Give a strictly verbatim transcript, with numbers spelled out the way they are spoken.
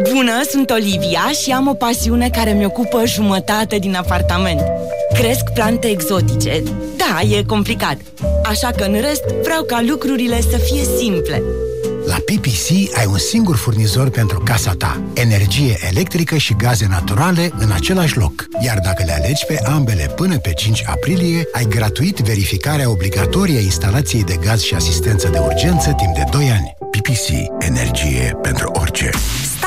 Bună, sunt Olivia și am o pasiune care mi ocupă jumătate din apartament. Cresc plante exotice. Da, e complicat. Așa că în rest vreau ca lucrurile să fie simple. La P P C ai un singur furnizor pentru casa ta. Energie electrică și gaze naturale în același loc. Iar dacă le alegi pe ambele până pe cinci aprilie, ai gratuit verificarea obligatorie a instalației de gaz și asistență de urgență timp de doi ani. P P C. Energie pentru orice.